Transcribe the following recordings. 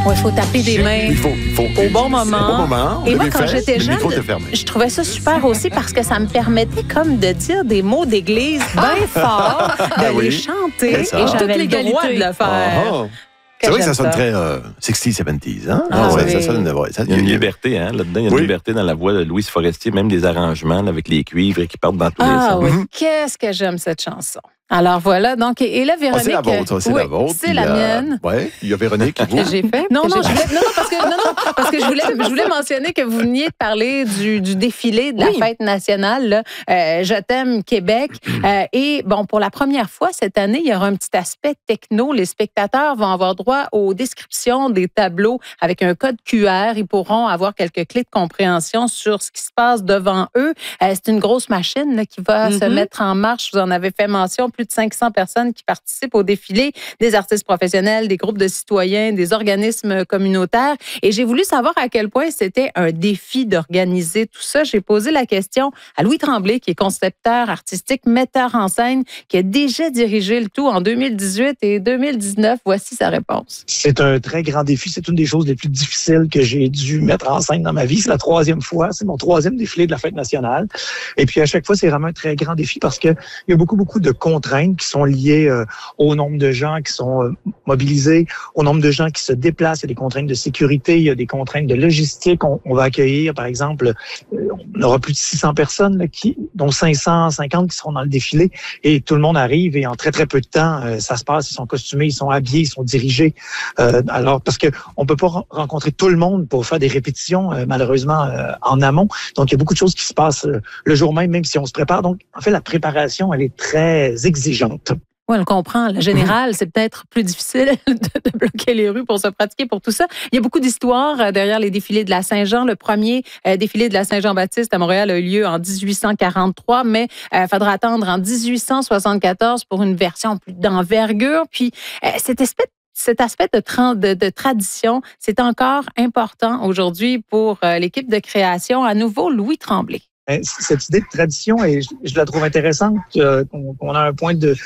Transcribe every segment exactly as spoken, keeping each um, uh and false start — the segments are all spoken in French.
Oui, il faut taper des mains il faut, il faut, au bon moment. Au bon moment. Et moi, quand j'étais jeune, fermé. je trouvais ça super aussi parce que ça me permettait comme de dire des mots d'église bien forts, de Ah les oui. chanter, ça. et j'avais le droit de le faire. Ah, ah. C'est vrai que ça sonne très euh, sixties, seventies, hein? Ah, ouais, oui. ça sonne, ouais, ça, Il y a une liberté, hein, là-dedans. Il y a une Oui. liberté dans la voix de Louise Forestier, même des arrangements là, avec les cuivres qui partent dans tous les Ah sens. oui, Mhm. qu'est-ce que j'aime cette chanson. Alors voilà, donc, et là, Ah, Véronique... c'est la vôtre, c'est oui, la vôtre. c'est puis, la euh, mienne. Oui, il y a Véronique. Vous. Que j'ai fait. Non, que non, j'ai je fait. voulais, non, non, parce que, non, non, parce que je, voulais, je voulais mentionner que vous veniez de parler du, du défilé de la Oui. fête nationale, là, euh, Je t'aime Québec. Euh, et bon, pour la première fois cette année, il y aura un petit aspect techno. Les spectateurs vont avoir droit aux descriptions des tableaux avec un code Q R. Ils pourront avoir quelques clés de compréhension sur ce qui se passe devant eux. Euh, c'est une grosse machine là, qui va Mm-hmm. se mettre en marche. Vous en avez fait mention. Plus de cinq cents personnes qui participent au défilé, des artistes professionnels, des groupes de citoyens, des organismes communautaires. Et j'ai voulu savoir à quel point c'était un défi d'organiser tout ça. J'ai posé la question à Louis Tremblay, qui est concepteur artistique, metteur en scène, qui a déjà dirigé le tout en deux mille dix-huit et deux mille dix-neuf. Voici sa réponse. C'est un très grand défi. C'est une des choses les plus difficiles que j'ai dû mettre en scène dans ma vie. C'est la troisième fois. C'est mon troisième défilé de la fête nationale. Et puis, à chaque fois, c'est vraiment un très grand défi parce que il y a beaucoup, beaucoup de contraintes qui sont liées euh, au nombre de gens qui sont euh, mobilisés, au nombre de gens qui se déplacent. Il y a des contraintes de sécurité, il y a des contraintes de logistique. On, on va accueillir, par exemple, euh, on aura plus de six cents personnes, là, qui, dont cinq cent cinquante qui seront dans le défilé. Et tout le monde arrive et en très, très peu de temps, euh, ça se passe. Ils sont costumés, ils sont habillés, ils sont dirigés. Euh, alors, parce que on peut pas rencontrer tout le monde pour faire des répétitions, euh, malheureusement, euh, en amont. Donc, il y a beaucoup de choses qui se passent euh, le jour même, même si on se prépare. Donc, en fait, la préparation, elle est très exigeante. Oui, on le comprend. Le général, c'est peut-être plus difficile de, de bloquer les rues pour se pratiquer pour tout ça. Il y a beaucoup d'histoires euh, derrière les défilés de la Saint-Jean. Le premier euh, défilé de la Saint-Jean-Baptiste à Montréal a eu lieu en dix-huit cent quarante-trois, mais il euh, faudra attendre en dix-huit cent soixante-quatorze pour une version plus d'envergure. Puis, euh, cet aspect Cet aspect de, tra- de, de tradition, c'est encore important aujourd'hui pour euh, l'équipe de création. À nouveau, Louis Tremblay. Cette idée de tradition, et je, je la trouve intéressante, euh, qu'on, qu'on a un point de,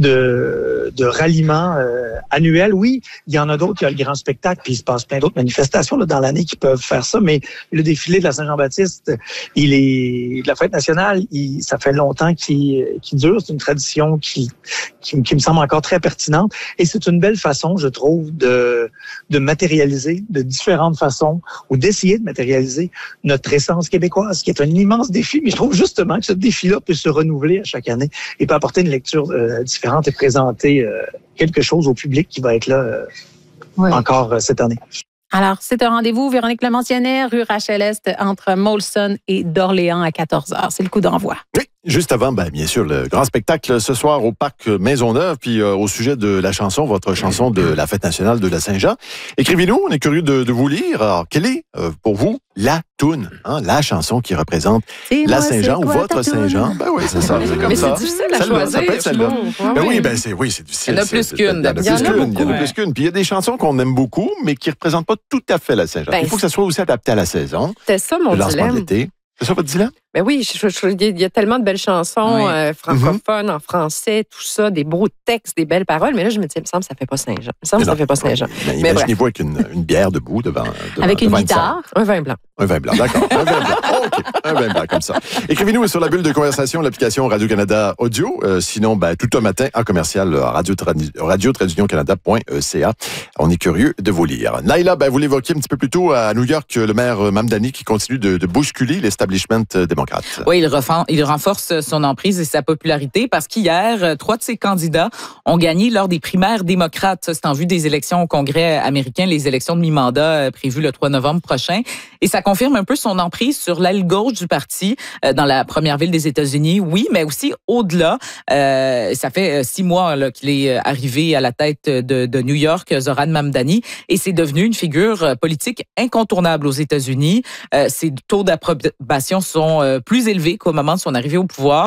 de, de ralliement euh, annuel. Oui, il y en a d'autres, il y a le grand spectacle, puis il se passe plein d'autres manifestations là, dans l'année qui peuvent faire ça, mais le défilé de la Saint-Jean-Baptiste, il est, de la fête nationale, il, ça fait longtemps qu'il, qu'il dure. C'est une tradition qui, qui, qui me semble encore très pertinente, et c'est une belle façon, je trouve, de, de matérialiser de différentes façons, ou d'essayer de matérialiser notre essence québécoise, qui est un immense défi, mais je trouve justement que ce défi-là peut se renouveler à chaque année et peut apporter une lecture euh, différente et présenter euh, quelque chose au public qui va être là euh, Oui. encore euh, cette année. Alors, c'est un rendez-vous, Véronique le mentionnait, rue Rachel-Est, entre Molson et d'Orléans à quatorze heures. C'est le coup d'envoi. Oui, juste avant, ben, bien sûr, le grand spectacle ce soir au Parc Maisonneuve, puis euh, au sujet de la chanson, votre chanson de la Fête nationale de la Saint-Jean. Écrivez-nous, on est curieux de, de vous lire. Alors, quelle est, euh, pour vous, la toune, hein, la chanson qui représente C'est la moi, Saint-Jean c'est ou quoi votre ta toune? Saint-Jean? Ben oui, c'est ça, c'est comme Mais ça. c'est difficile à Celle-là, choisir. ça peut être celle-là. je trouve. Ouais, Ben oui, oui. ben c'est, oui, c'est difficile. Il y en a C'est- plus c'est- qu'une. Il y en a Il y en plus a qu'une. Il y en a beaucoup. plus qu'une. Puis il y a des chansons qu'on aime beaucoup, mais qui ne représentent pas tout à fait la Saint-Jean. Ben, Il faut que ça soit aussi adapté à la saison, C'était ça mon le lancement de dilemme. l'été. C'est ça votre dilemme? Ben oui, je, je, je- il y a tellement de belles chansons Oui. euh, francophones, en français, tout ça, des beaux textes, des belles paroles. Mais là, je me dis, il me semble que ça fait pas Saint-Jean. Il me semble que ça fait pas Saint-Jean. Mais Mais imaginez-vous avec une, une bière debout devant, devant Avec une devant scène. guitare. Un vin blanc. Un vin blanc, d'accord. Un vin blanc. OK. Un vin blanc, comme ça. Écrivez-nous sur la bulle de conversation, l'application Radio-Canada Audio. Euh, sinon, ben, tout un matin en commercial à radio traduction canada point c a. On est curieux de vous lire. Naila, ben, vous l'évoquiez un petit peu plus tôt à New York, le maire Mamdani qui continue de, de bousculer l'establishment démocrate. Oui, il, refend, il renforce son emprise et sa popularité parce qu'hier, trois de ses candidats ont gagné lors des primaires démocrates. Ça, c'est en vue des élections au Congrès américain, les élections de mi-mandat prévues le trois novembre prochain. Et ça confirme un peu son emprise sur l'aile gauche du parti euh, dans la première ville des États-Unis, oui, mais aussi au-delà. Euh, ça fait euh, six mois là, qu'il est arrivé à la tête de, de New York, Zoran Mamdani, et c'est devenu une figure politique incontournable aux États-Unis. Euh, ses taux d'approbation sont euh, plus élevés qu'au moment de son arrivée au pouvoir.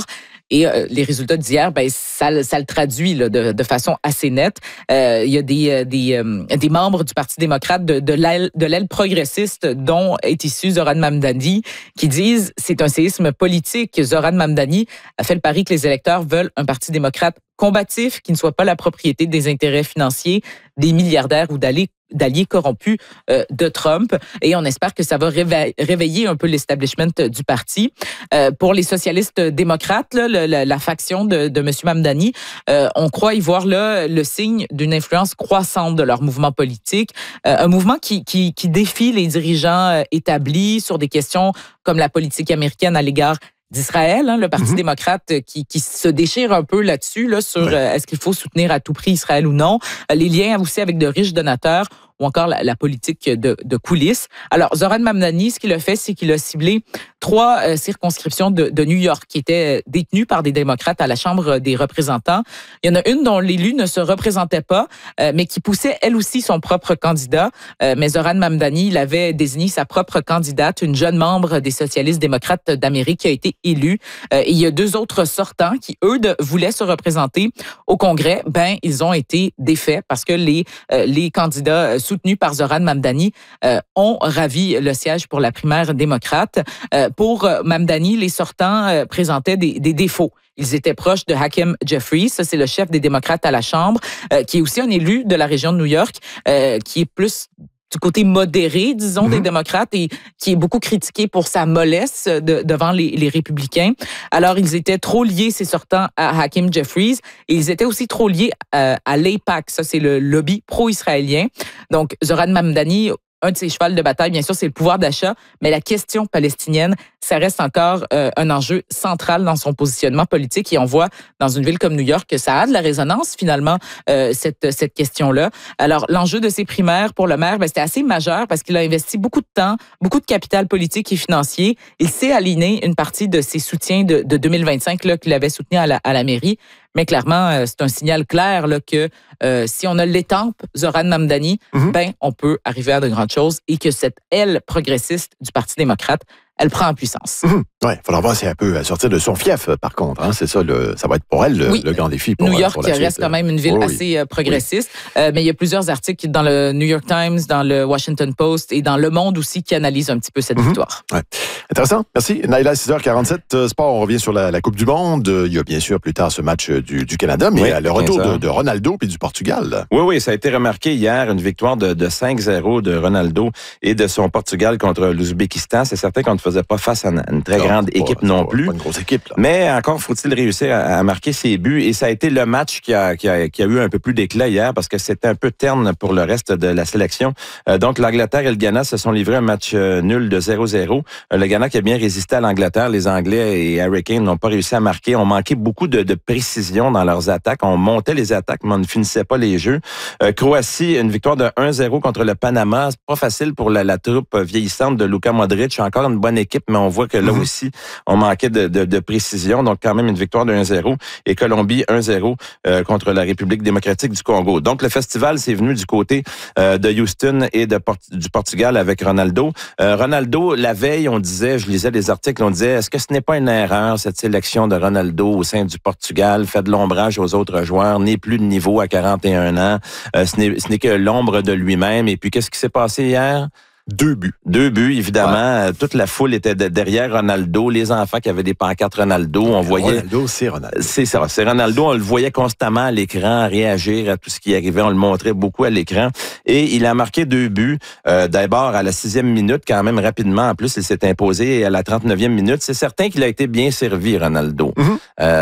Et euh, les résultats d'hier, ben, ça, ça le traduit là, de, de façon assez nette. Euh, il y a des, des, euh, des membres du Parti démocrate de, de l'aile, de l'aile progressiste dont est issu Zoran Mamdani qui disent c'est un séisme politique. Zoran Mamdani a fait le pari que les électeurs veulent un Parti démocrate combatif qui ne soit pas la propriété des intérêts financiers des milliardaires ou d'alliés d'alliés corrompus euh, de Trump. Et on espère que ça va réveiller, réveiller un peu l'establishment du parti. Euh, pour les socialistes démocrates, là, la, la, la faction de, de M. Mamdani, euh, on croit y voir là le signe d'une influence croissante de leur mouvement politique. Euh, un mouvement qui, qui, qui défie les dirigeants euh, établis sur des questions comme la politique américaine à l'égard d'Israël, hein, le Parti mm-hmm. démocrate qui, qui se déchire un peu là-dessus, là, sur ouais. euh, est-ce qu'il faut soutenir à tout prix Israël ou non. Euh, les liens aussi avec de riches donateurs ou encore la, la politique de, de coulisses. Alors, Zoran Mamdani, ce qu'il a fait, c'est qu'il a ciblé trois euh, circonscriptions de, de New York qui étaient détenues par des démocrates à la Chambre des représentants. Il y en a une dont l'élu ne se représentait pas, euh, mais qui poussait elle aussi son propre candidat. Euh, mais Zoran Mamdani, il avait désigné sa propre candidate, une jeune membre des socialistes démocrates d'Amérique qui a été élue. Euh, et il y a deux autres sortants qui, eux, de, voulaient se représenter au Congrès. Ben, ils ont été défaits parce que les, euh, les candidats soutenus par Zoran Mamdani euh, ont ravi le siège pour la primaire démocrate. Euh, pour Mamdani, les sortants euh, présentaient des, des défauts. Ils étaient proches de Hakeem Jeffries, ça c'est le chef des démocrates à la Chambre, euh, qui est aussi un élu de la région de New York, euh, qui est plus du côté modéré, disons, mm-hmm. des démocrates et qui est beaucoup critiqué pour sa mollesse de, devant les, les républicains. Alors, ils étaient trop liés, ces sortants, à Hakeem Jeffries et ils étaient aussi trop liés euh, à l'AIPAC, ça c'est le lobby pro-israélien. Donc, Zoran Mamdani, un de ses chevals de bataille, bien sûr, c'est le pouvoir d'achat, mais la question palestinienne, ça reste encore euh, un enjeu central dans son positionnement politique. Et on voit dans une ville comme New York que ça a de la résonance, finalement, euh, cette, cette question-là. Alors, l'enjeu de ces primaires pour le maire, ben, c'était assez majeur parce qu'il a investi beaucoup de temps, beaucoup de capital politique et financier. Il s'est aligné une partie de ses soutiens de, de deux mille vingt-cinq là, qu'il avait soutenu à la, à la mairie. Mais clairement, euh, c'est un signal clair là, que euh, si on a l'étampe Zoran Mamdani, mm-hmm. ben, on peut arriver à de grandes choses et que cette aile progressiste du Parti démocrate, elle prend en puissance. Mmh. Oui, il faudra voir si elle peut sortir de son fief, par contre. Hein. C'est ça, le, ça va être pour elle le, oui. le grand défi. Pour, New York pour la reste suite. quand même une ville oh, assez oui. progressiste, oui. euh, mais il y a plusieurs articles dans le New York Times, dans le Washington Post et dans Le Monde aussi qui analysent un petit peu cette mmh. victoire. Ouais. Intéressant. Merci. Naïla, six heures quarante-sept, sport, on revient sur la, la Coupe du Monde. Il y a bien sûr plus tard ce match du, du Canada, mais oui, le retour de, de Ronaldo puis du Portugal. Oui, oui, ça a été remarqué hier, une victoire de, de cinq zéro de Ronaldo et de son Portugal contre l'Ouzbékistan. C'est certain qu'on ne faisait pas face à une très non, grande pas, équipe non pas, plus. Pas une grosse équipe, là. Mais encore faut-il réussir à, à marquer ses buts. Et ça a été le match qui a, qui a, qui a eu un peu plus d'éclat hier parce que c'était un peu terne pour le reste de la sélection. Euh, donc, l'Angleterre et le Ghana se sont livrés un match euh, nul de zéro zéro. Euh, le Ghana qui a bien résisté à l'Angleterre. Les Anglais et Harry Kane n'ont pas réussi à marquer. On manquait beaucoup de, de précision dans leurs attaques. On montait les attaques, mais on ne finissait pas les jeux. Euh, Croatie, une victoire de un zéro contre le Panama. C'est pas facile pour la, la troupe vieillissante de Luka Modric. Encore une bonne équipe, mais on voit que là mm-hmm. aussi, on manquait de, de, de précision. Donc, quand même, une victoire de un zéro. Et Colombie, un zéro euh, contre la République démocratique du Congo. Donc, le festival, c'est venu du côté euh, de Houston et de Port- du Portugal avec Ronaldo. Euh, Ronaldo, la veille, on disait, je lisais des articles, on disait, est-ce que ce n'est pas une erreur, cette sélection de Ronaldo au sein du Portugal, fait de l'ombrage aux autres joueurs, n'est plus de niveau à quarante et un ans, euh, ce, n'est, ce n'est que l'ombre de lui-même. Et puis, qu'est-ce qui s'est passé hier? Deux buts. Deux buts, évidemment. Ouais. Toute la foule était de, derrière Ronaldo. Les enfants qui avaient des pancartes Ronaldo, on Mais voyait... Ronaldo, c'est Ronaldo. C'est ça, c'est Ronaldo. On le voyait constamment à l'écran, réagir à tout ce qui arrivait. On le montrait beaucoup à l'écran. Et il a marqué deux buts. Euh, d'abord, à la sixième minute, quand même rapidement. En plus, il s'est imposé à la trente-neuvième minute. C'est certain qu'il a été bien servi, Ronaldo. Mm-hmm.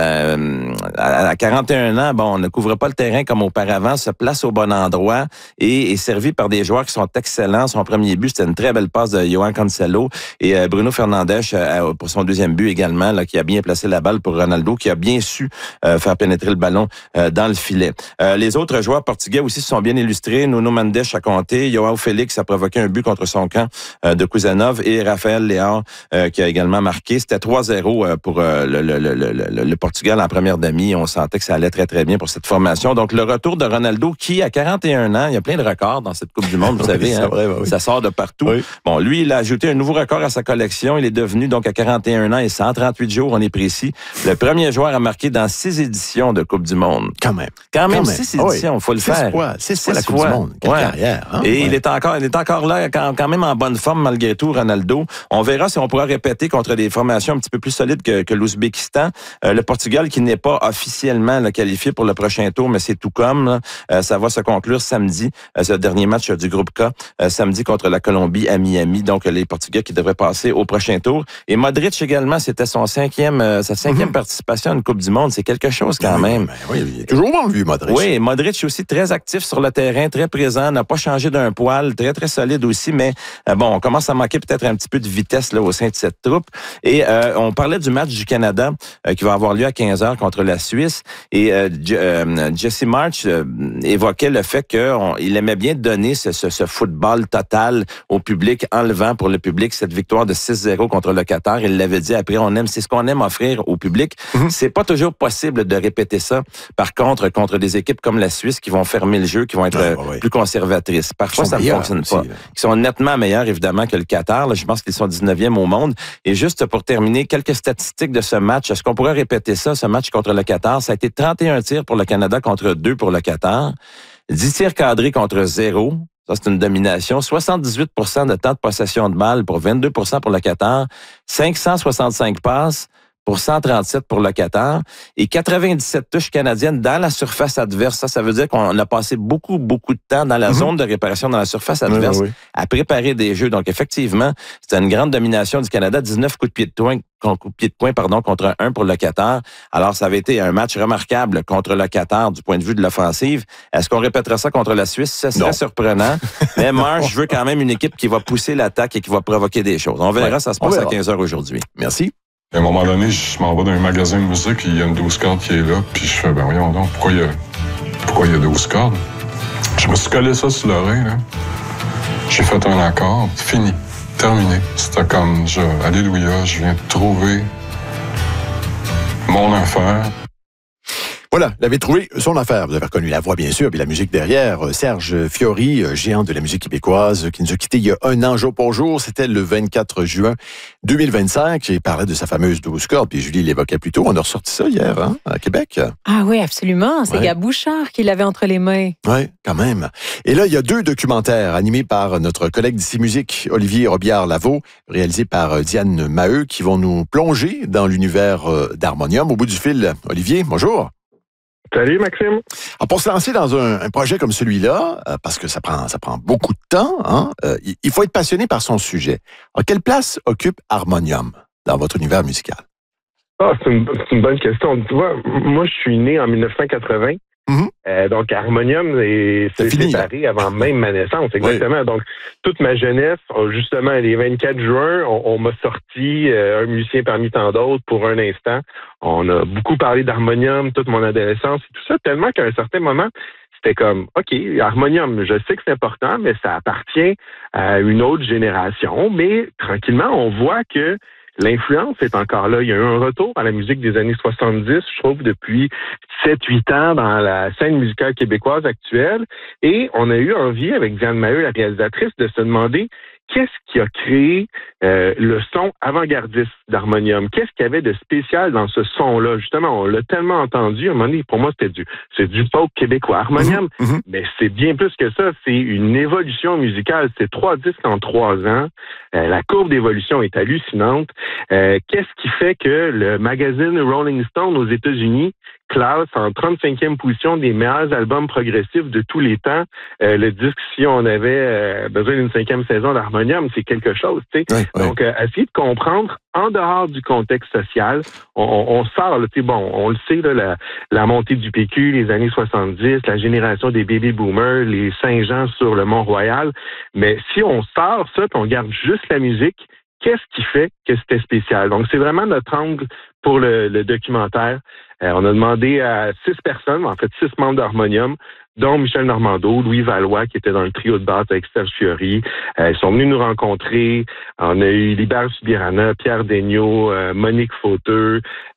Euh, à quarante et un ans, bon, on ne couvre pas le terrain comme auparavant, se place au bon endroit et est servi par des joueurs qui sont excellents. Son premier but, c'était une très belle passe de Johan Cancelo et euh, Bruno Fernandes euh, pour son deuxième but également, là, qui a bien placé la balle pour Ronaldo, qui a bien su euh, faire pénétrer le ballon euh, dans le filet. Euh, les autres joueurs portugais aussi se sont bien illustrés. Nuno Mendes a compté, Joao Félix a provoqué un but contre son camp euh, de Kusanov et Raphaël Léao euh, qui a également marqué. C'était trois zéro euh, pour euh, le, le, le, le, le, le Portugal en première demi. On sentait que ça allait très, très bien pour cette formation. Donc, le retour de Ronaldo, qui, à quarante et un ans, il y a plein de records dans cette Coupe du Monde, vous savez. Oui, hein, vrai, oui. Ça sort de partout. Oui. Bon, lui, il a ajouté un nouveau record à sa collection. Il est devenu, donc, à quarante et un ans et cent trente-huit jours, on est précis, le premier joueur à marquer dans six éditions de Coupe du Monde. Quand même. Quand même, Quand six même. éditions, il faut le six faire. Fois, six fois la Coupe du Monde. Quelle ouais. carrière. Hein? Et ouais. il est encore, il est encore là, quand, quand même en bonne forme malgré tout, Ronaldo. On verra si on pourra répéter contre des formations un petit peu plus solides que, que l'Ouzbékistan. Euh, le Portugal qui n'est pas officiellement là, qualifié pour le prochain tour, mais c'est tout comme. Euh, ça va se conclure samedi, euh, ce dernier match du groupe K, euh, samedi contre la Colombie à Miami. Donc, les Portugais qui devraient passer au prochain tour. Et Modric également, c'était son cinquième, euh, sa cinquième mm-hmm. participation à une Coupe du Monde. C'est quelque chose quand oui, même. Ben, oui, il est toujours bon vu, Modric. Oui, Modric est aussi très actif sur le terrain, très présent, n'a pas changé d'un poil, très, très solide aussi, mais euh, bon, on commence à manquer peut-être un petit peu de vitesse là, au sein de cette troupe. Et euh, on parlait du match du Canada euh, qui va avoir lieu à quinze heures contre la Suisse. Et euh, euh, Jesse March euh, évoquait le fait qu'il aimait bien donner ce, ce, ce football total au public, enlevant pour le public cette victoire de six zéro contre le Qatar. Il l'avait dit après, on aime, c'est ce qu'on aime offrir au public. Mm-hmm. C'est pas toujours possible de répéter ça. Par contre, contre des équipes comme la Suisse qui vont fermer le jeu, qui vont être ah, bah oui. plus conservatrices. Parfois, ça ne fonctionne aussi, pas. Là. Ils sont nettement meilleurs, évidemment, que le Qatar. Là, je pense qu'ils sont dix-neuvième au monde. Et juste pour terminer, quelques statistiques de ce match. Est-ce qu'on pourrait répéter ça, ce match contre le Qatar? Ça a été trente et un tirs pour le Canada contre deux pour le Qatar. dix tirs cadrés contre zéro. Ça, c'est une domination. soixante-dix-huit pour cent de temps de possession de balle pour vingt-deux pour cent pour le Qatar. cinq cent soixante-cinq passes pour cent trente-sept pour le Qatar et quatre-vingt-dix-sept touches canadiennes dans la surface adverse. Ça, ça veut dire qu'on a passé beaucoup, beaucoup de temps dans la mm-hmm. zone de réparation, dans la surface adverse, oui, oui, oui. à préparer des jeux. Donc, effectivement, c'était une grande domination du Canada. dix-neuf coups de pied de poing, coups de pied de poing, pardon, contre un pour le Qatar. Alors, ça avait été un match remarquable contre le Qatar du point de vue de l'offensive. Est-ce qu'on répétera ça contre la Suisse? Ça serait non. surprenant. Mais Marsh veut quand même une équipe qui va pousser l'attaque et qui va provoquer des choses. On verra, ouais. ça se passe à quinze heures aujourd'hui. Merci. À un moment donné, je m'en vais dans un magasin de musique et il y a une douze cordes qui est là. Puis je fais, ben voyons donc, pourquoi il y a, pourquoi il y a douze cordes? Je me suis collé ça sur l'oreille, là. J'ai fait un accord, fini, terminé. C'était comme, je, alléluia, je viens de trouver mon affaire. Voilà, il avait trouvé son affaire. Vous avez reconnu la voix, bien sûr, puis la musique derrière. Serge Fiori, géant de la musique québécoise, qui nous a quittés il y a un an jour pour jour. C'était le vingt-quatre juin deux mille vingt-cinq. Il parlait de sa fameuse douze cordes, puis Julie l'évoquait plus tôt. On a ressorti ça hier, hein, à Québec. Ah oui, absolument. C'est ouais. Gab Bouchard qui l'avait entre les mains. Oui, quand même. Et là, il y a deux documentaires animés par notre collègue d'ici Musique, Olivier Robillard-Lavaux, réalisés par Diane Maheu, qui vont nous plonger dans l'univers d'Harmonium. Au bout du fil, Olivier, bonjour. Salut, Maxime. Alors, pour se lancer dans un, un projet comme celui-là, euh, parce que ça prend, ça prend beaucoup de temps, hein, euh, il faut être passionné par son sujet. Alors, quelle place occupe Harmonium dans votre univers musical? Ah, c'est une, c'est une bonne question. Tu vois, moi, je suis né en dix-neuf cent quatre-vingts. Mm-hmm. Euh, donc, Harmonium est, c'est fini, séparé là. Avant même ma naissance, exactement. Oui. Donc, toute ma jeunesse, justement, les vingt-quatre juin, on, on m'a sorti euh, un musicien parmi tant d'autres pour un instant. On a beaucoup parlé d'Harmonium, toute mon adolescence et tout ça, tellement qu'à un certain moment, c'était comme, OK, Harmonium, je sais que c'est important, mais ça appartient à une autre génération. Mais tranquillement, on voit que l'influence est encore là. Il y a eu un retour à la musique des années soixante-dix, je trouve, depuis sept huit ans dans la scène musicale québécoise actuelle. Et on a eu envie, avec Diane Maheu, la réalisatrice, de se demander qu'est-ce qui a créé euh, le son avant-gardiste d'Harmonium? Qu'est-ce qu'il y avait de spécial dans ce son-là? Justement, on l'a tellement entendu. À un moment donné, pour moi, c'était du, c'est du pop québécois. Harmonium, mm-hmm. mais c'est bien plus que ça. C'est une évolution musicale. C'est trois disques en trois ans. Euh, la courbe d'évolution est hallucinante. Euh, qu'est-ce qui fait que le magazine Rolling Stone aux États-Unis classe en trente-cinquième position des meilleurs albums progressifs de tous les temps? Euh, le disque, si on avait euh, besoin d'une cinquième saison d'Harmonium, c'est quelque chose, tu sais. Oui, oui. Donc, euh, essayer de comprendre en dehors du contexte social, on, on sort, tu sais, bon, on le sait, là, la, la montée du P Q, les années soixante-dix, la génération des baby boomers, les Saint-Jean sur le Mont-Royal, mais si on sort ça, qu'on garde juste la musique, qu'est-ce qui fait que c'était spécial? Donc, c'est vraiment notre angle pour le, le documentaire. Euh, on a demandé à six personnes, en fait six membres d'Harmonium, dont Michel Normando, Louis Valois, qui était dans le trio de basse avec Serge Fiori. Euh, ils sont venus nous rencontrer. On a eu Libère Subirana, Pierre Daigneault, euh, Monique Fauteux.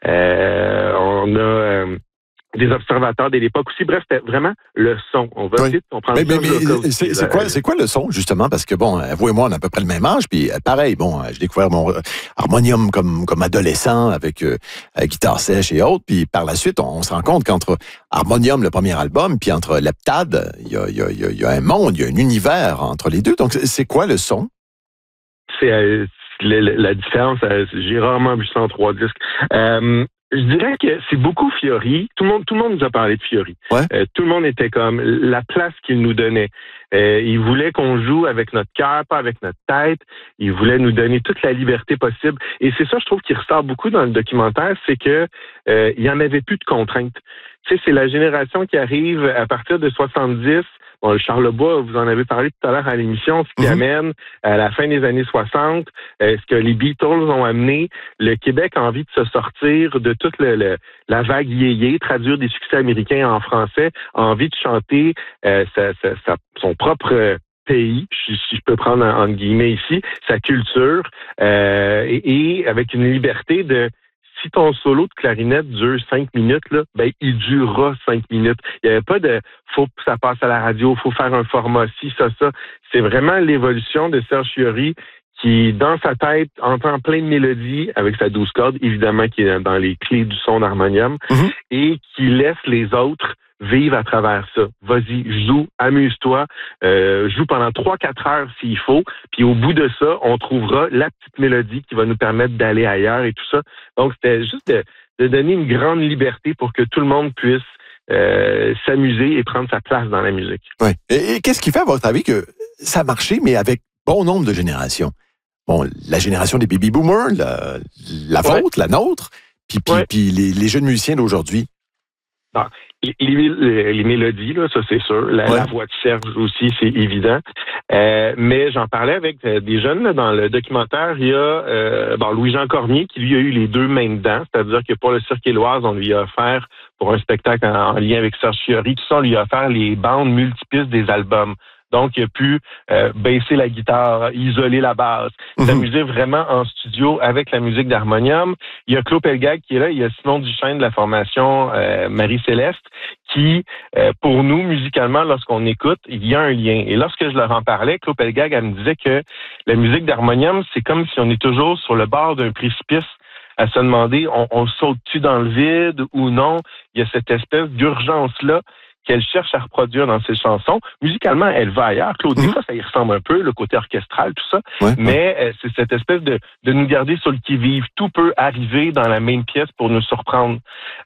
Euh, on a... Euh, des observateurs de l'époque aussi. Bref, c'était vraiment le son. On va oui. essayer de comprendre mais, mais, ça. mais c'est, c'est, quoi, c'est quoi le son, justement? Parce que, bon, vous et moi, on a à peu près le même âge, puis pareil, bon, j'ai découvert mon harmonium comme, comme adolescent avec euh, guitare sèche et autres, puis par la suite, on, on se rend compte qu'entre Harmonium, le premier album, puis entre Leptade, il y a, y, a, y, a, y a un monde, il y a un univers entre les deux. Donc, c'est quoi le son? C'est euh, la, la différence. Euh, j'ai rarement vu ça en trois disques. Euh, Je dirais que c'est beaucoup Fiori. Tout le monde, tout le monde nous a parlé de Fiori. Ouais. Euh, tout le monde était comme la place qu'il nous donnait. Euh, il voulait qu'on joue avec notre cœur, pas avec notre tête. Il voulait nous donner toute la liberté possible. Et c'est ça, je trouve, qui ressort beaucoup dans le documentaire, c'est que euh, il y en avait plus de contraintes. Tu sais, c'est la génération qui arrive à partir de soixante-dix. Bon, le Charlebois, vous en avez parlé tout à l'heure à l'émission, ce qui mm-hmm. amène à la fin des années soixante, euh, ce que les Beatles ont amené, le Québec a envie de se sortir de toute le, le, la vague yéyé, traduire des succès américains en français, a envie de chanter euh, sa, sa, sa, son propre pays, si je peux prendre entre guillemets ici, sa culture, euh, et, et avec une liberté de... Si ton solo de clarinette dure cinq minutes, là, ben, il durera cinq minutes. Il n'y avait pas de faut que ça passe à la radio, faut faire un format ci, ça, ça. C'est vraiment l'évolution de Serge Fiori qui, dans sa tête, entend plein de mélodies avec sa douze cordes, évidemment, qui est dans les clés du son d'harmonium, mm-hmm. et qui laisse les autres vivre à travers ça. Vas-y, joue, amuse-toi, euh, joue pendant trois quatre heures s'il faut, puis au bout de ça, on trouvera la petite mélodie qui va nous permettre d'aller ailleurs et tout ça. Donc, c'était juste de, de donner une grande liberté pour que tout le monde puisse euh, s'amuser et prendre sa place dans la musique. Oui. Et, et qu'est-ce qui fait, à votre avis, que ça a marché, mais avec bon nombre de générations? Bon, la génération des baby boomers, la, la ouais. vôtre, la nôtre, puis, puis, ouais. puis les, les jeunes musiciens d'aujourd'hui. Ah, les, les, les mélodies, là, ça c'est sûr. La, ouais. la voix de Serge aussi, c'est évident. Euh, mais j'en parlais avec des jeunes là, dans le documentaire. Il y a euh, bon, Louis-Jean Cormier qui lui a eu les deux mains dedans, c'est-à-dire que pour le Cirque Éloise, on lui a offert pour un spectacle en, en lien avec Serge Fiori, tout ça, on lui a offert les bandes multipistes des albums. Donc, il a pu euh, baisser la guitare, isoler la basse, mm-hmm. s'amuser vraiment en studio avec la musique d'harmonium. Il y a Claude Pelgag qui est là, il y a Simon Duchesne de la formation euh, Marie-Céleste qui, euh, pour nous, musicalement, lorsqu'on écoute, il y a un lien. Et lorsque je leur en parlais, Claude Pelgag, elle me disait que la musique d'harmonium, c'est comme si on est toujours sur le bord d'un précipice à se demander, on, on saute-tu dans le vide ou non? Il y a cette espèce d'urgence-là qu'elle cherche à reproduire dans ses chansons. Musicalement, elle va ailleurs. Claude, mmh. des fois, ça y ressemble un peu, le côté orchestral, tout ça. Ouais, mais ouais. Euh, c'est cette espèce de, de nous garder sur le qui-vive. Tout peut arriver dans la même pièce pour nous surprendre.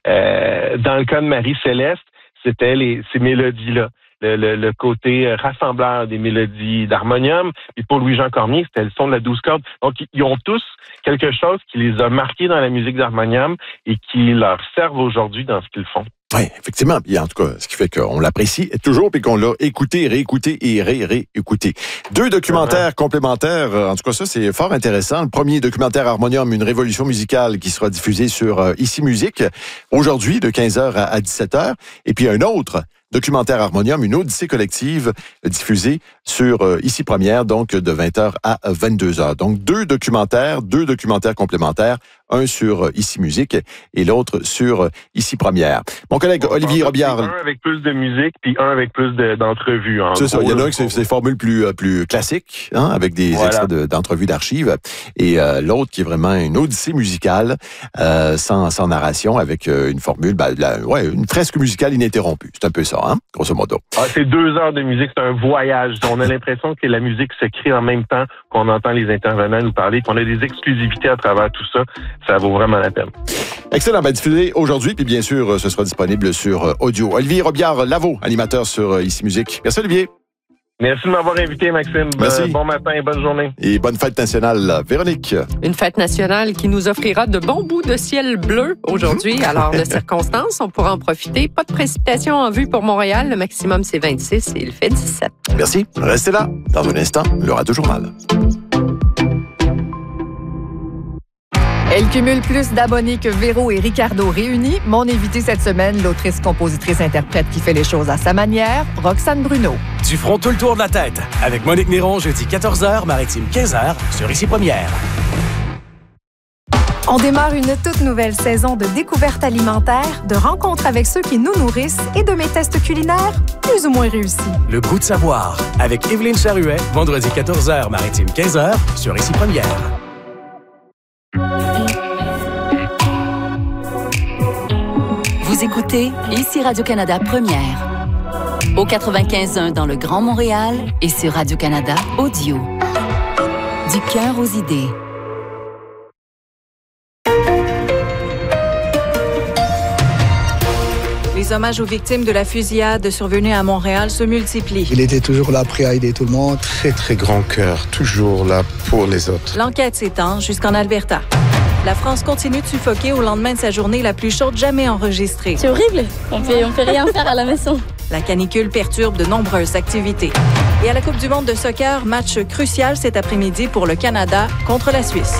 Euh, dans le cas de Marie-Céleste, c'était les, ces mélodies-là. Le, le, le côté rassembleur des mélodies d'harmonium. Et pour Louis-Jean Cormier, c'était le son de la douze cordes. Donc, ils ont tous quelque chose qui les a marqués dans la musique d'harmonium et qui leur servent aujourd'hui dans ce qu'ils font. Oui, effectivement. Puis en tout cas, ce qui fait qu'on l'apprécie toujours puis qu'on l'a écouté, réécouté et ré-réécouté. Deux documentaires uh-huh. complémentaires. En tout cas, ça, c'est fort intéressant. Le premier documentaire Harmonium, une révolution musicale qui sera diffusé sur euh, Ici Musique aujourd'hui de quinze heures à dix-sept heures. Et puis un autre documentaire Harmonium, une odyssée collective diffusée sur euh, Ici Première, donc de vingt heures à vingt-deux heures. Donc deux documentaires, deux documentaires complémentaires, un sur euh, Ici Musique et l'autre sur euh, Ici Première. Mon collègue On Olivier Robillard. Un avec plus de musique, puis un avec plus de, d'entrevues. C'est ça, il y en a un qui c'est des formules plus, plus classiques, hein, avec des voilà. extraits de, d'entrevues d'archives, et euh, l'autre qui est vraiment une odyssée musicale, euh, sans, sans narration, avec euh, une formule, ben, la, ouais, une fresque musicale ininterrompue. C'est un peu ça. Hein, grosso modo. Ah, c'est deux heures de musique, c'est un voyage. On a l'impression que la musique se crée en même temps qu'on entend les intervenants nous parler, qu'on a des exclusivités à travers tout ça. Ça vaut vraiment la peine. Excellent. Ben, diffusé aujourd'hui, puis bien sûr, ce sera disponible sur audio. Olivier Robillard-Lavaux, animateur sur Ici Musique. Merci, Olivier. Merci de m'avoir invité, Maxime. Merci. Bon matin et bonne journée. Et bonne fête nationale, Véronique. Une fête nationale qui nous offrira de bons bouts de ciel bleu aujourd'hui. Alors, de circonstances, on pourra en profiter. Pas de précipitation en vue pour Montréal. Le maximum, c'est vingt-six et il fait dix-sept. Merci. Restez là. Dans un instant, le Radio Journal. Elle cumule plus d'abonnés que Véro et Ricardo réunis. Mon invité cette semaine, l'autrice, compositrice, interprète qui fait les choses à sa manière, Roxane Bruno. Du front tout le tour de la tête. Avec Monique Néron, jeudi quatorze heures, Maritime quinze heures, sur Ici Première. On démarre une toute nouvelle saison de découvertes alimentaires, de rencontres avec ceux qui nous nourrissent et de mes tests culinaires plus ou moins réussis. Le goût de savoir, avec Évelyne Charuet, vendredi quatorze heures, Maritime quinze heures, sur Ici Première. Vous écoutez Ici Radio-Canada Première. Au quatre-vingt-quinze point un dans le Grand Montréal et sur Radio-Canada Audio. Du cœur aux idées. Les hommages aux victimes de la fusillade survenue à Montréal se multiplient. Il était toujours là, prêt à aider tout le monde. Très, très grand cœur, toujours là pour les autres. L'enquête s'étend jusqu'en Alberta. La France continue de suffoquer au lendemain de sa journée la plus chaude jamais enregistrée. C'est horrible. On fait, on fait rien faire à la maison. La canicule perturbe de nombreuses activités. Et à la Coupe du monde de soccer, match crucial cet après-midi pour le Canada contre la Suisse.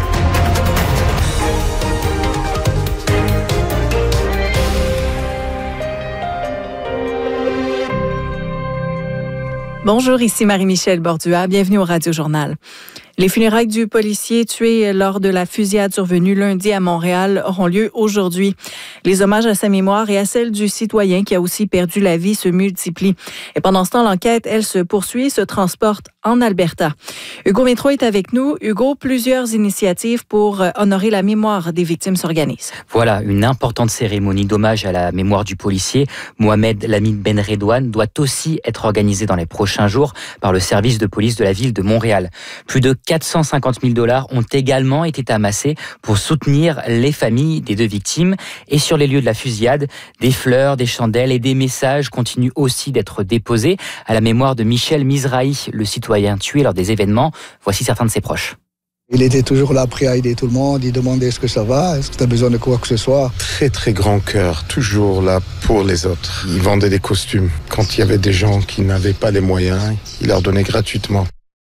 Bonjour, ici Marie-Michel Bordua. Bienvenue au Radio-Journal. Les funérailles du policier tué lors de la fusillade survenue lundi à Montréal auront lieu aujourd'hui. Les hommages à sa mémoire et à celle du citoyen qui a aussi perdu la vie se multiplient. Et pendant ce temps, l'enquête, elle, se poursuit et se transporte en Alberta. Hugo Métro est avec nous. Hugo, plusieurs initiatives pour honorer la mémoire des victimes s'organisent. Voilà, une importante cérémonie d'hommage à la mémoire du policier. Mohamed Lamine Ben Redouane doit aussi être organisée dans les prochains jours par le service de police de la ville de Montréal. Plus de quatre cent cinquante mille dollars ont également été amassés pour soutenir les familles des deux victimes. Et sur les lieux de la fusillade, des fleurs, des chandelles et des messages continuent aussi d'être déposés à la mémoire de Michel Mizrahi, le citoyen tué lors des événements. Voici certains de ses proches. Il était toujours là, prêt à aider tout le monde. Il demandait est-ce que ça va, est-ce que tu as besoin de quoi que ce soit. Très, très grand cœur, toujours là pour les autres. Il vendait des costumes. Quand il y avait des gens qui n'avaient pas les moyens, il leur donnait gratuitement.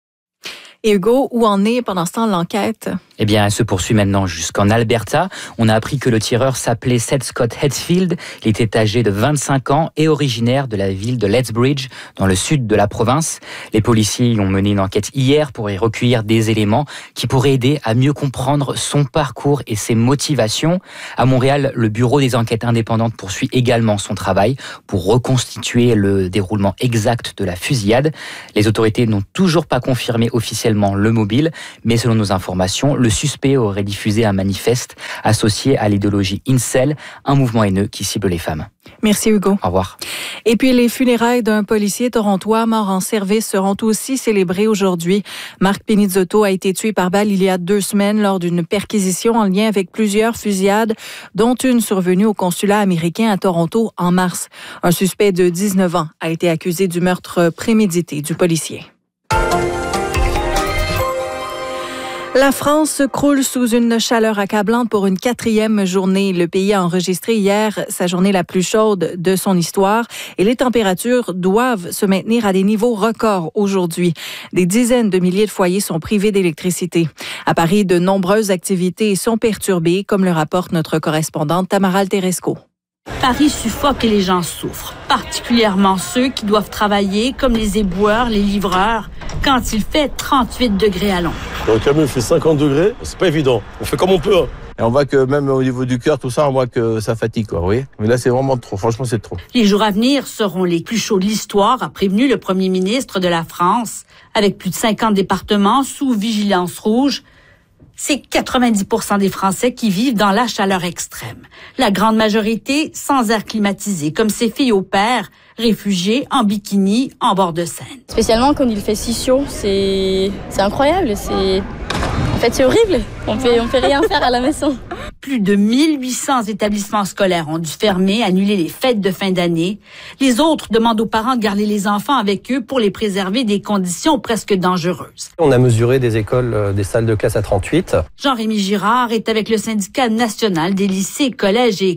Et Hugo, où en est pendant ce temps l'enquête? Eh bien, elle se poursuit maintenant jusqu'en Alberta. On a appris que le tireur s'appelait Seth Scott Hetfield. Il était âgé de vingt-cinq ans et originaire de la ville de Lethbridge, dans le sud de la province. Les policiers ont mené une enquête hier pour y recueillir des éléments qui pourraient aider à mieux comprendre son parcours et ses motivations. À Montréal, le Bureau des enquêtes indépendantes poursuit également son travail pour reconstituer le déroulement exact de la fusillade. Les autorités n'ont toujours pas confirmé officiellement le mobile, mais selon nos informations, le suspect aurait diffusé un manifeste associé à l'idéologie incel, un mouvement haineux qui cible les femmes. Merci Hugo. Au revoir. Et puis les funérailles d'un policier torontois mort en service seront aussi célébrées aujourd'hui. Marc Pinizzotto a été tué par balle il y a deux semaines lors d'une perquisition en lien avec plusieurs fusillades, dont une survenue au consulat américain à Toronto en mars. Un suspect de dix-neuf ans a été accusé du meurtre prémédité du policier. La France croule sous une chaleur accablante pour une quatrième journée. Le pays a enregistré hier sa journée la plus chaude de son histoire et les températures doivent se maintenir à des niveaux records aujourd'hui. Des dizaines de milliers de foyers sont privés d'électricité. À Paris, de nombreuses activités sont perturbées, comme le rapporte notre correspondante Tamara Alteresco. Paris suffoque et les gens souffrent, particulièrement ceux qui doivent travailler comme les éboueurs, les livreurs, quand il fait trente-huit degrés à l'ombre. Dans le camion, il fait cinquante degrés, c'est pas évident. On fait comme on peut. Hein. Et on voit que même au niveau du cœur, tout ça, on voit que ça fatigue, quoi, vous voyez. Mais là, c'est vraiment trop. Franchement, c'est trop. Les jours à venir seront les plus chauds de l'histoire, a prévenu le premier ministre de la France. Avec plus de cinquante départements sous vigilance rouge, c'est quatre-vingt-dix pour cent des Français qui vivent dans la chaleur extrême. La grande majorité sans air climatisé, comme ces filles au père, réfugiées en bikini en bord de Seine. Spécialement quand il fait si chaud, c'est c'est incroyable. C'est en fait c'est horrible. On fait on fait rien faire à la maison. Plus de mille huit cents établissements scolaires ont dû fermer, annuler les fêtes de fin d'année. Les autres demandent aux parents de garder les enfants avec eux pour les préserver des conditions presque dangereuses. On a mesuré des écoles, des salles de classe à trente-huit. Jean-Rémy Girard est avec le syndicat national des lycées, collèges et écoles.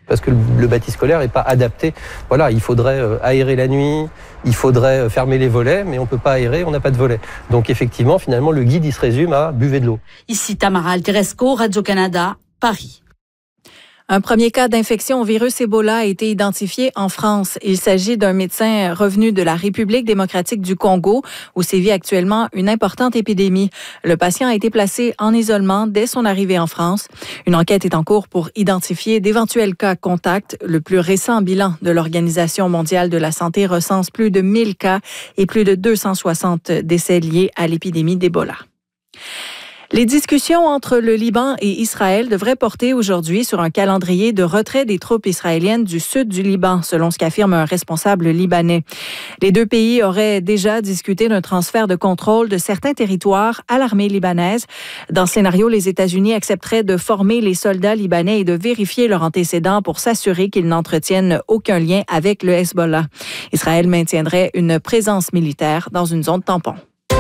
parce que le, le bâti scolaire n'est pas adapté. Voilà, il faudrait euh, aérer la nuit, il faudrait euh, fermer les volets, mais on ne peut pas aérer, on n'a pas de volets. Donc effectivement, finalement, le guide, il se résume à buvez de l'eau. Ici Tamara Alteresco, Radio-Canada, Paris. Un premier cas d'infection au virus Ebola a été identifié en France. Il s'agit d'un médecin revenu de la République démocratique du Congo, où sévit actuellement une importante épidémie. Le patient a été placé en isolement dès son arrivée en France. Une enquête est en cours pour identifier d'éventuels cas contacts. Le plus récent bilan de l'Organisation mondiale de la santé recense plus de mille cas et plus de deux cent soixante décès liés à l'épidémie d'Ebola. Les discussions entre le Liban et Israël devraient porter aujourd'hui sur un calendrier de retrait des troupes israéliennes du sud du Liban, selon ce qu'affirme un responsable libanais. Les deux pays auraient déjà discuté d'un transfert de contrôle de certains territoires à l'armée libanaise. Dans ce scénario, les États-Unis accepteraient de former les soldats libanais et de vérifier leurs antécédents pour s'assurer qu'ils n'entretiennent aucun lien avec le Hezbollah. Israël maintiendrait une présence militaire dans une zone tampon.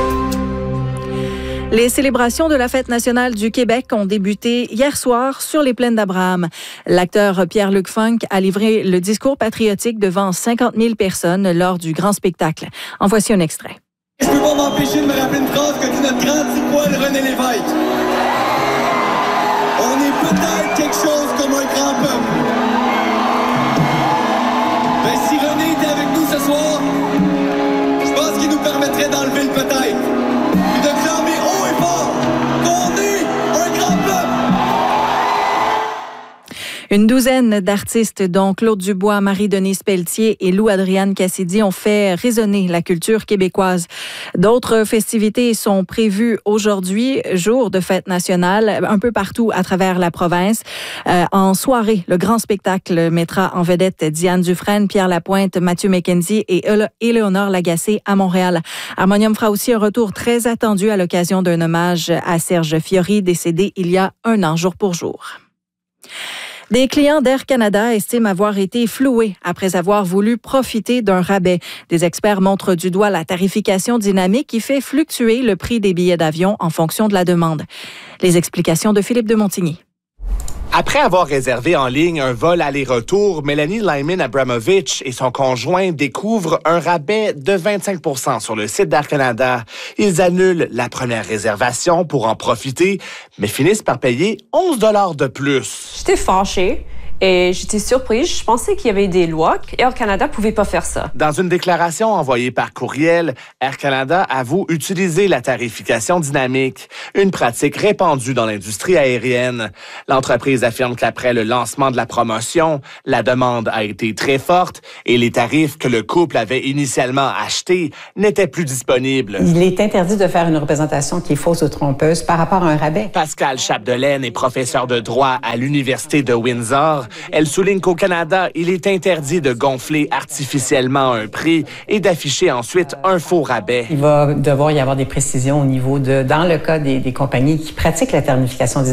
Les célébrations de la Fête nationale du Québec ont débuté hier soir sur les plaines d'Abraham. L'acteur Pierre-Luc Funk a livré le discours patriotique devant cinquante mille personnes lors du grand spectacle. En voici un extrait. Je peux pas m'empêcher de me rappeler une phrase que dit notre grand tipoil René Lévesque. On est peut-être quelque chose comme un grand peuple. Ben, si René était avec nous ce soir, je pense qu'il nous permettrait d'enlever le peut-être. Une douzaine d'artistes, dont Claude Dubois, Marie-Denise Pelletier et Lou-Adrienne Cassidy, ont fait résonner la culture québécoise. D'autres festivités sont prévues aujourd'hui, jour de fête nationale, un peu partout à travers la province. Euh, en soirée, le grand spectacle mettra en vedette Diane Dufresne, Pierre Lapointe, Mathieu McKenzie et Éléonore Lagacé à Montréal. Harmonium fera aussi un retour très attendu à l'occasion d'un hommage à Serge Fiori, décédé il y a un an, jour pour jour. Des clients d'Air Canada estiment avoir été floués après avoir voulu profiter d'un rabais. Des experts montrent du doigt la tarification dynamique qui fait fluctuer le prix des billets d'avion en fonction de la demande. Les explications de Philippe de Montigny. Après avoir réservé en ligne un vol aller-retour, Mélanie Lyman-Abramovich et son conjoint découvrent un rabais de vingt-cinq pour cent sur le site d'Air Canada. Ils annulent la première réservation pour en profiter, mais finissent par payer onze dollars de plus. J'étais fâchée. Et j'étais surprise. Je pensais qu'il y avait des lois qu'Air Canada pouvait pas faire ça. Dans une déclaration envoyée par courriel, Air Canada avoue utiliser la tarification dynamique, une pratique répandue dans l'industrie aérienne. L'entreprise affirme qu'après le lancement de la promotion, la demande a été très forte et les tarifs que le couple avait initialement achetés n'étaient plus disponibles. Il est interdit de faire une représentation qui est fausse ou trompeuse par rapport à un rabais. Pascal Chapdelaine est professeur de droit à l'Université de Windsor. Elle souligne qu'au Canada, il est interdit de gonfler artificiellement un prix et d'afficher ensuite un faux rabais. Il va devoir y avoir des précisions au niveau de, dans le cas des, des compagnies qui pratiquent la tarification